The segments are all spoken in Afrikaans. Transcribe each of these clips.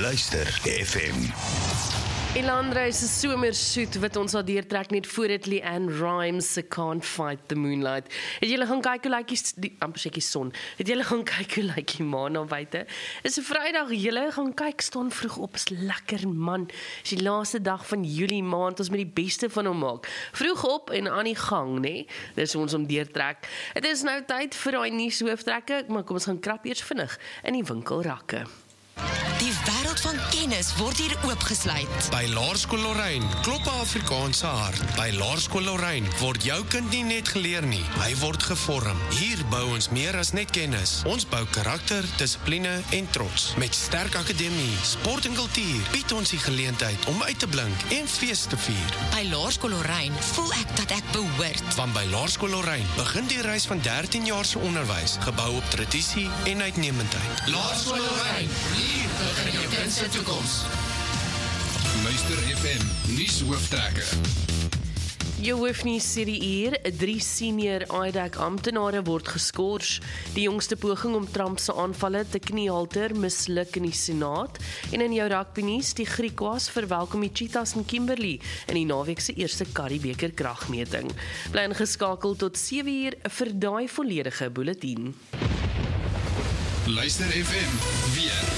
Luister FM. Elandrey se somersoet wat ons al deurtrek net voor dit Leanne Rimes se Can't Fight the Moonlight. Het julle gaan kyk hoe lyk die amper seker son. Het julle gaan kyk hoe lyk die maan daar buite? Is 'n Vrydag, julle gaan kyk, staan vroeg op, is lekker man. Is die laaste dag van Julie maand, ons met die beste van hom maak. Vroeg op en aan die gang, né? Dis ons om deurtrek. Dit is nou tyd vir daai nuushooftrekke, maar kom ons gaan krap eers vinnig in die winkelrakke. Die wêreld van kennis word hier oopgesluit. By Laerskool Lorraine klop 'n Afrikaanse hart. By Laerskool Lorraine word jou kind nie net geleer nie, hy word gevorm. Hier bou ons meer as net kennis. Ons bou karakter, dissipline en trots. Met sterk akademie, sport en kultuur bied ons die geleentheid om uit te blink en fees te vier. By Laerskool Lorraine voel ek dat ek behoort. Want by Laerskool Lorraine begin die reis van 13 jaar se onderwys, gebou op tradisie en uitnemendheid. Laerskool Lorraine, hier begin jou kind se toekoms. Luister FM, nuushooftrekke. Jou hoofnuus sê die uur, 3 senior IDAC amptenare word geskort. Die jongste poging om Trump se aanvalle te kniehalter misluk in die Senaat. En in jou rugbynuus, die Griekwas verwelkom die Cheetahs in Kimberley in die naweek se eerste Currie-beker kragmeting. Bly ingeskakel tot 7 uur vir daai volledige bulletin. Luister FM, weer.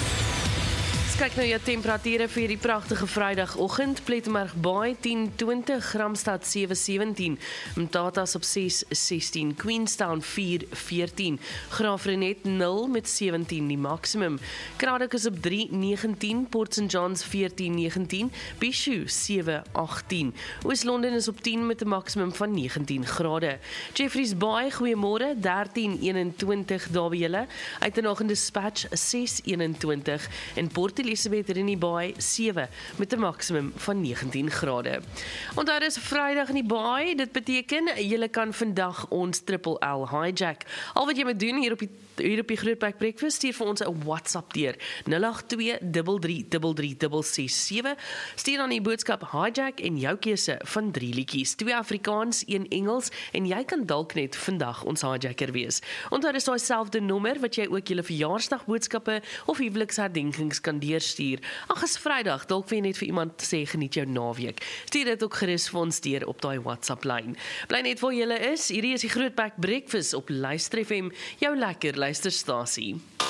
Kyk nou jou temperature vir die pragtige Vrydagoggend. Plettenberg Baai 10:20, Gramstad 7:17, Mtatas op 6:16, Queenstown 4:14, Graafrenet 0 met 17 die maksimum. Kraddock is op 3:19, Port St Johns 14:19, Bishu 7:18. Oos-London is op 10 met 'n maksimum van 19 grade. Jeffreys Bay, goeiemôre, 13:21 daar by julle. Uitenagen Dispatch 6:21 en Port Elizabeth in die Baai 7 met 'n maksimum van 19 grade. Onthou dis Vrydag in die Baai, dit beteken jy kan vandag ons Triple L hijack. Al wat jy moet doen hier op die Grootbek Breakfast, stuur vir ons 'n WhatsApp deur 082333367. Stuur dan die boodskap hijack en jou keuse van 3 liedjies, 2 Afrikaans, 1 Engels en jy kan dalk net vandag ons hijacker wees. Onthou dis daai selfde nommer wat jy ook julle verjaarsdagboodskappe of huweliksherdenkings kan deurstuur. Ag, is Vrydag, dalk wil jy net vir iemand sê geniet jou naweek. Stuur dit ook gerus vir ons deur op daai WhatsApp lyn. Bly net waar jy is. Hierdie is die Grootbek Breakfast op Luister FM, jou lekker luisterstasie.